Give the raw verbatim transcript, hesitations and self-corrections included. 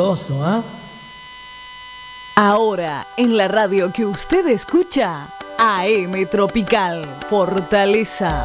gustoso, ¿ah? ¿eh? Ahora, en la radio que usted escucha, A M Tropical, Fortaleza.